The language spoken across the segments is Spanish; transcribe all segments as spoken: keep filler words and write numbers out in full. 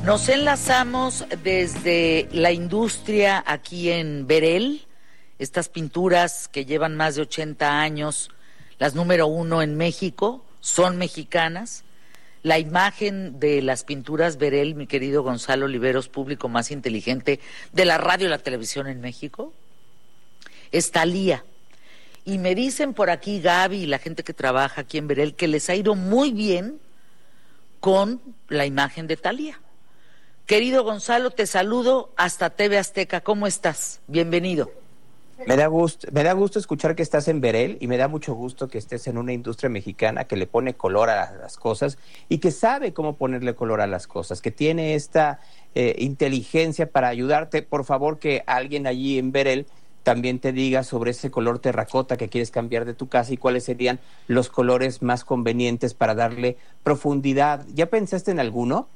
Nos enlazamos desde la industria aquí en Berel, estas pinturas que llevan más de ochenta años, las número uno en México, son mexicanas. La imagen de las pinturas Berel, mi querido Gonzalo Oliveros, público más inteligente de la radio y la televisión en México, es Thalía. Y me dicen por aquí Gaby y la gente que trabaja aquí en Berel que les ha ido muy bien con la imagen de Thalía. Querido Gonzalo, te saludo hasta T V Azteca. ¿Cómo estás? Bienvenido. Me da gusto, me da gusto escuchar que estás en Berel y me da mucho gusto que estés en una industria mexicana que le pone color a las cosas y que sabe cómo ponerle color a las cosas, que tiene esta eh, inteligencia para ayudarte. Por favor, que alguien allí en Berel también te diga sobre ese color terracota que quieres cambiar de tu casa y cuáles serían los colores más convenientes para darle profundidad. ¿Ya pensaste en alguno?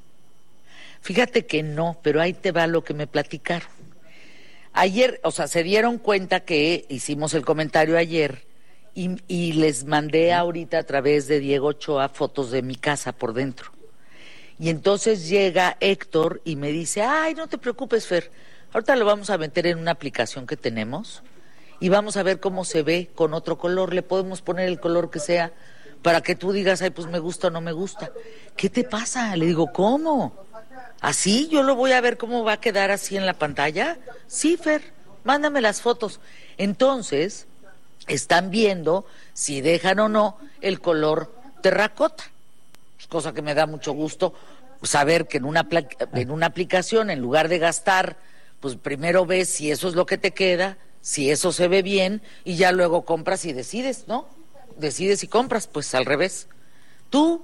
Fíjate que no, pero ahí te va lo que me platicaron. Ayer, o sea, se dieron cuenta que hicimos el comentario ayer y, y les mandé ahorita a través de Diego Ochoa fotos de mi casa por dentro. Y entonces llega Héctor y me dice, ay, no te preocupes, Fer, ahorita lo vamos a meter en una aplicación que tenemos y vamos a ver cómo se ve con otro color. Le podemos poner el color que sea para que tú digas, ay, pues me gusta o no me gusta. ¿Qué te pasa? Le digo, ¿cómo? ¿Así? ¿Yo lo voy a ver cómo va a quedar así en la pantalla? Sí, Fer, mándame las fotos. Entonces, están viendo si dejan o no el color terracota. Cosa que me da mucho gusto saber que en una, en una aplicación, en lugar de gastar, pues primero ves si eso es lo que te queda, si eso se ve bien, y ya luego compras y decides, ¿no? Decides y compras, pues al revés. Tú...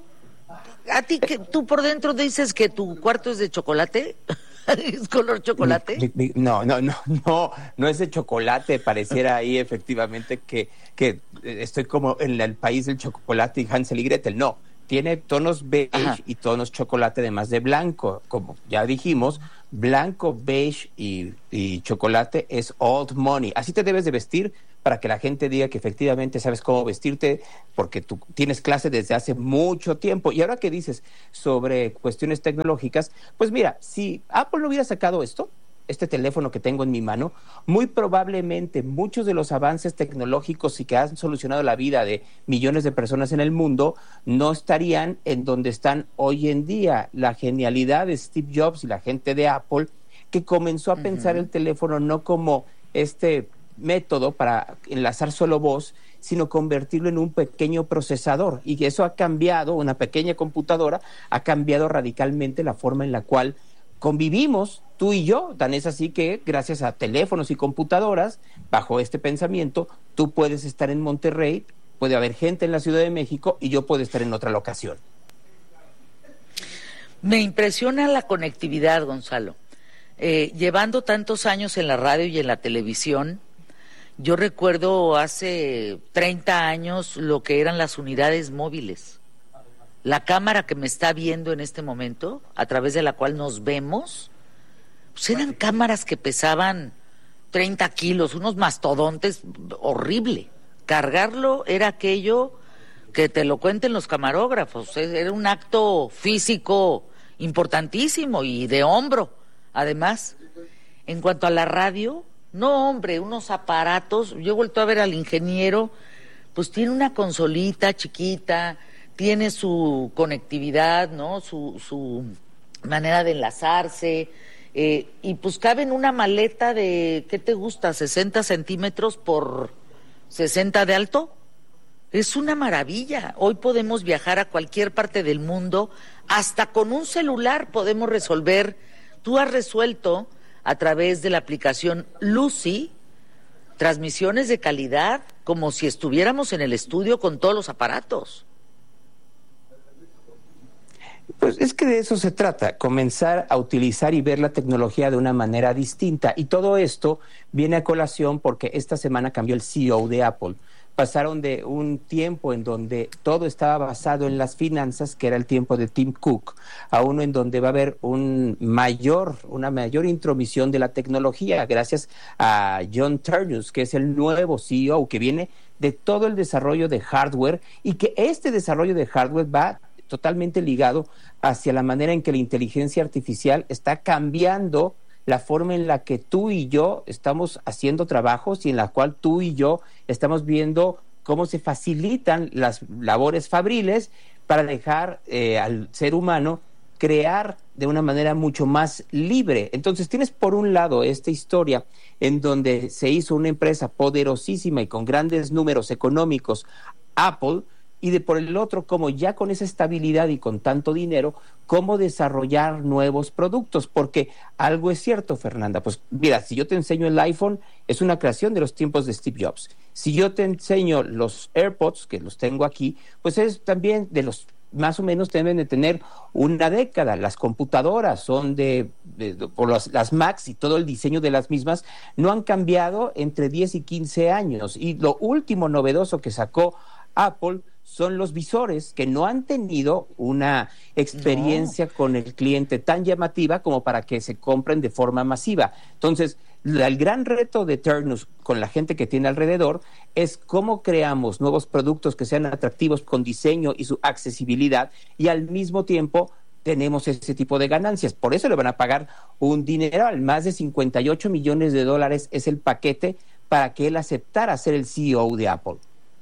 ¿A ti que tú por dentro dices que tu cuarto es de chocolate? ¿Es color chocolate? Mi, mi, no, no, no, no, no es de chocolate. Pareciera ahí efectivamente que, que estoy como en el país del chocolate y Hansel y Gretel. No, tiene tonos beige Ajá. y tonos chocolate además de blanco. Como ya dijimos, blanco, beige y, y chocolate es old money. Así te debes de vestir para que la gente diga que efectivamente sabes cómo vestirte, porque tú tienes clase desde hace mucho tiempo. Y ahora que dices sobre cuestiones tecnológicas, pues mira, si Apple no hubiera sacado esto, este teléfono que tengo en mi mano, muy probablemente muchos de los avances tecnológicos y que han solucionado la vida de millones de personas en el mundo no estarían en donde están hoy en día. La genialidad de Steve Jobs y la gente de Apple, que comenzó a uh-huh. pensar el teléfono no como este método para enlazar solo voz, sino convertirlo en un pequeño procesador, y que eso ha cambiado, una pequeña computadora ha cambiado radicalmente la forma en la cual convivimos tú y yo. Tan es así que gracias a teléfonos y computadoras, bajo este pensamiento, tú puedes estar en Monterrey, puede haber gente en la Ciudad de México y yo puedo estar en otra locación. Me impresiona la conectividad, Gonzalo. Eh, llevando tantos años en la radio y en la televisión, yo recuerdo hace treinta años lo que eran las unidades móviles. La cámara que me está viendo en este momento, a través de la cual nos vemos, pues eran cámaras que pesaban treinta kilos, unos mastodontes, horrible. Cargarlo era aquello que te lo cuenten los camarógrafos, era un acto físico importantísimo y de hombro. Además, en cuanto a la radio, no, hombre, unos aparatos. Yo he vuelto a ver al ingeniero, pues tiene una consolita chiquita, tiene su conectividad, ¿no? Su, su manera de enlazarse, eh, y pues cabe en una maleta de, ¿qué te gusta? sesenta centímetros por sesenta de alto. Es una maravilla. Hoy podemos viajar a cualquier parte del mundo, hasta con un celular podemos resolver. Tú has resuelto a través de la aplicación Lucy transmisiones de calidad como si estuviéramos en el estudio con todos los aparatos. Pues es que de eso se trata, comenzar a utilizar y ver la tecnología de una manera distinta. Y todo esto viene a colación porque esta semana cambió el C E O de Apple. Pasaron de un tiempo en donde todo estaba basado en las finanzas, que era el tiempo de Tim Cook, a uno en donde va a haber un mayor, una mayor intromisión de la tecnología, gracias a John Ternus, que es el nuevo C E O, que viene de todo el desarrollo de hardware, y que este desarrollo de hardware va totalmente ligado hacia la manera en que la inteligencia artificial está cambiando la forma en la que tú y yo estamos haciendo trabajos y en la cual tú y yo estamos viendo cómo se facilitan las labores fabriles para dejar eh, al ser humano crear de una manera mucho más libre. Entonces tienes por un lado esta historia en donde se hizo una empresa poderosísima y con grandes números económicos, Apple, y de por el otro, como ya con esa estabilidad y con tanto dinero, cómo desarrollar nuevos productos, porque algo es cierto, Fernanda, pues mira, si yo te enseño el iPhone, es una creación de los tiempos de Steve Jobs. Si yo te enseño los AirPods, que los tengo aquí, pues es también de los, más o menos deben de tener una década. Las computadoras son de, de, de por las, las Macs y todo el diseño de las mismas no han cambiado entre diez y quince años. Y lo último novedoso que sacó Apple son los visores, que no han tenido una experiencia no. con el cliente tan llamativa como para que se compren de forma masiva. Entonces, la, el gran reto de Ternus con la gente que tiene alrededor es cómo creamos nuevos productos que sean atractivos con diseño y su accesibilidad, y al mismo tiempo tenemos ese tipo de ganancias. Por eso le van a pagar un dineral, más de cincuenta y ocho millones de dólares es el paquete para que él aceptara ser el C E O de Apple.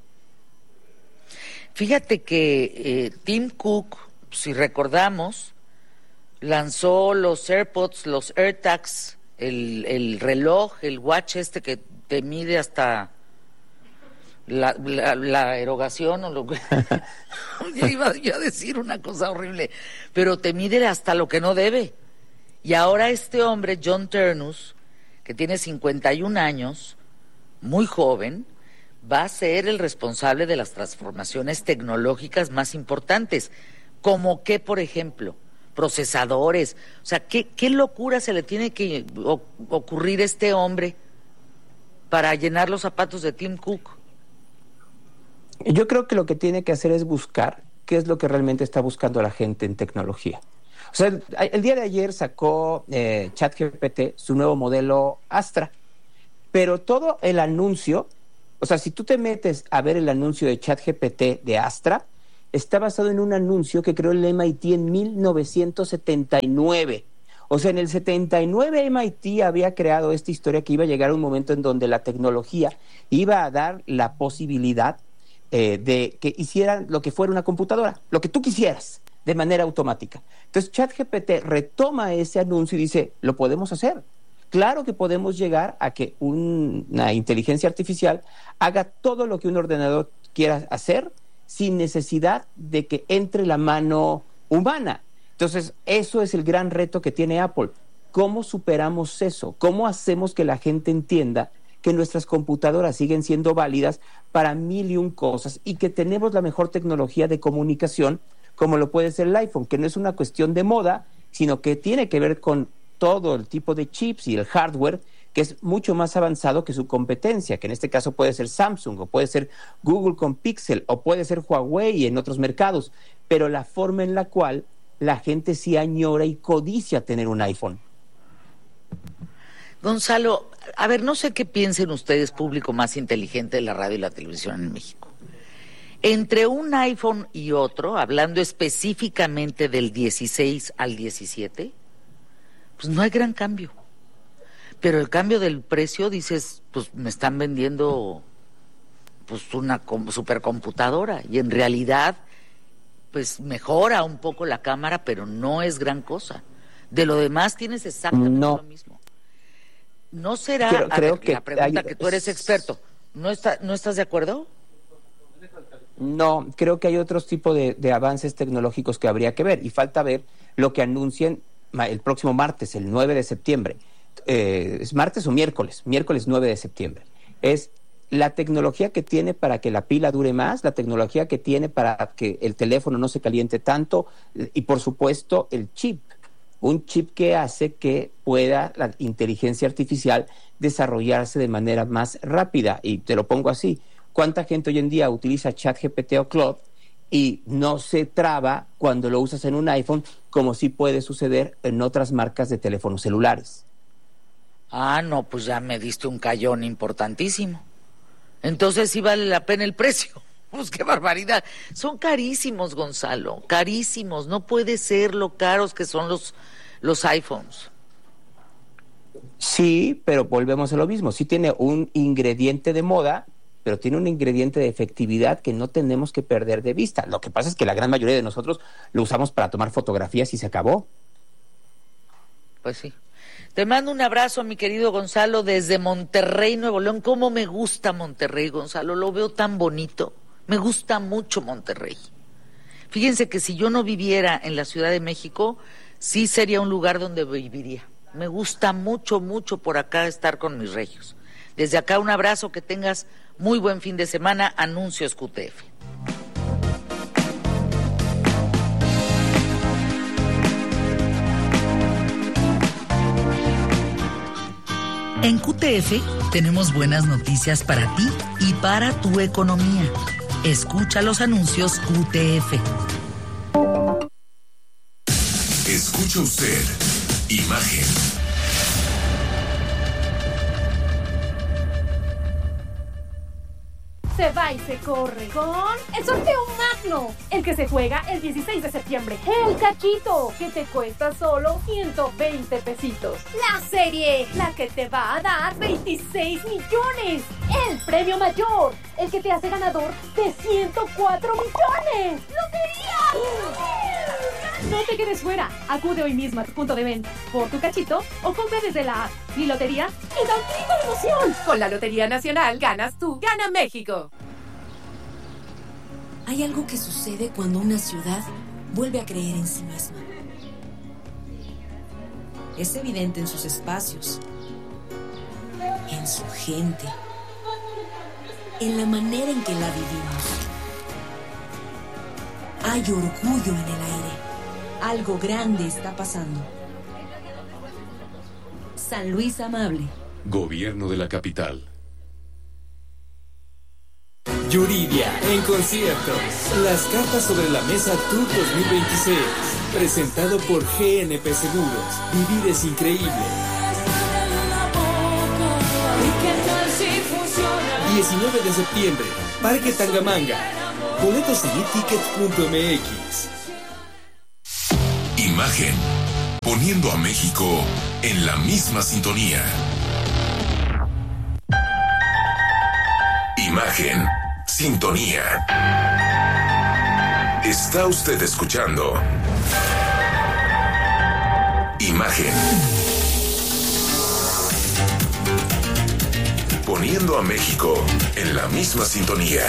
Fíjate que eh, Tim Cook, si recordamos, lanzó los AirPods, los AirTags, el, el reloj, el watch este que te mide hasta la, la, la erogación o lo que... ya iba yo a decir una cosa horrible, pero te mide hasta lo que no debe. Y ahora este hombre, John Ternus, que tiene cincuenta y un años, muy joven, va a ser el responsable de las transformaciones tecnológicas más importantes, como que, por ejemplo, procesadores. O sea, ¿qué, qué locura se le tiene que o, ocurrir a este hombre para llenar los zapatos de Tim Cook? Yo creo que lo que tiene que hacer es buscar qué es lo que realmente está buscando la gente en tecnología. O sea, el, el día de ayer sacó eh, ChatGPT su nuevo modelo Astra, pero todo el anuncio... O sea, si tú te metes a ver el anuncio de ChatGPT de Astra, está basado en un anuncio que creó el M I T en mil novecientos setenta y nueve. O sea, en el setenta y nueve M I T había creado esta historia que iba a llegar a un momento en donde la tecnología iba a dar la posibilidad eh, de que hicieran lo que fuera una computadora, lo que tú quisieras, de manera automática. Entonces, ChatGPT retoma ese anuncio y dice, lo podemos hacer. Claro que podemos llegar a que un, una inteligencia artificial haga todo lo que un ordenador quiera hacer sin necesidad de que entre la mano humana. Entonces, eso es el gran reto que tiene Apple. ¿Cómo superamos eso? ¿Cómo hacemos que la gente entienda que nuestras computadoras siguen siendo válidas para mil y un cosas y que tenemos la mejor tecnología de comunicación como lo puede ser el iPhone, que no es una cuestión de moda, sino que tiene que ver con todo el tipo de chips y el hardware que es mucho más avanzado que su competencia, que en este caso puede ser Samsung o puede ser Google con Pixel o puede ser Huawei en otros mercados, pero la forma en la cual la gente sí añora y codicia tener un iPhone. Gonzalo, a ver, no sé qué piensen ustedes, público más inteligente de la radio y la televisión en México. Entre un iPhone y otro, hablando específicamente del dieciséis al diecisiete, pues no hay gran cambio. Pero el cambio del precio, dices, pues me están vendiendo pues una supercomputadora y en realidad pues mejora un poco la cámara, pero no es gran cosa. De lo demás tienes exactamente no. lo mismo. ¿No será, creo, a creo ver, que la pregunta hay, que tú eres experto, ¿no, está, ¿no estás de acuerdo? No, creo que hay otros tipos de, de avances tecnológicos que habría que ver y falta ver lo que anuncien el próximo martes, el nueve de septiembre. Eh, ¿Es martes o miércoles? Miércoles nueve de septiembre. Es la tecnología que tiene para que la pila dure más, la tecnología que tiene para que el teléfono no se caliente tanto y, por supuesto, el chip. Un chip que hace que pueda la inteligencia artificial desarrollarse de manera más rápida. Y te lo pongo así. ¿Cuánta gente hoy en día utiliza ChatGPT o Claude y no se traba cuando lo usas en un iPhone, como sí puede suceder en otras marcas de teléfonos celulares? Ah, no, pues ya me diste un cayón importantísimo. Entonces sí vale la pena el precio. pues qué barbaridad. Son carísimos, Gonzalo, carísimos. No puede ser lo caros que son los, los iPhones. Sí, pero volvemos a lo mismo. Sí tiene un ingrediente de moda, pero tiene un ingrediente de efectividad que no tenemos que perder de vista. Lo que pasa es que la gran mayoría de nosotros lo usamos para tomar fotografías y se acabó. Pues sí. Te mando un abrazo, mi querido Gonzalo, desde Monterrey, Nuevo León. ¿Cómo me gusta Monterrey, Gonzalo? Lo veo tan bonito. Me gusta mucho Monterrey. Fíjense que si yo no viviera en la Ciudad de México, sí sería un lugar donde viviría. Me gusta mucho, mucho por acá estar con mis regios. Desde acá un abrazo, que tengas muy buen fin de semana. Anuncios Q T F. En Q T F tenemos buenas noticias para ti y para tu economía. Escucha los anuncios Q T F. Escucha usted Imagen. Se va y se corre con el sorteo magno, el que se juega el dieciséis de septiembre. El cachito, que te cuesta solo ciento veinte pesitos. La serie, la que te va a dar veintiséis millones. El premio mayor, el que te hace ganador de ciento cuatro millones. ¡Lotería! No te quedes fuera. Acude hoy mismo a tu punto de venta por tu cachito o compra desde la app Mi Lotería y da un grito de emoción. Con la Lotería Nacional ganas tú, gana México. Hay algo que sucede cuando una ciudad vuelve a creer en sí misma. Es evidente en sus espacios, en su gente, en la manera en que la vivimos. Hay orgullo en el aire. Algo grande está pasando. San Luis Amable. Gobierno de la Capital. Yuridia en concierto. Las cartas sobre la mesa Tour dos mil veintiséis. Presentado por G N P Seguros. Vivir es increíble. diecinueve de septiembre. Parque Tangamanga. Boletos en e tickets punto m x. Imagen. Poniendo a México en la misma sintonía. Imagen. Sintonía. Está usted escuchando Imagen. Poniendo a México en la misma sintonía.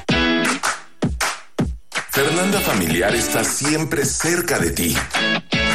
Fernanda Familiar está siempre cerca de ti.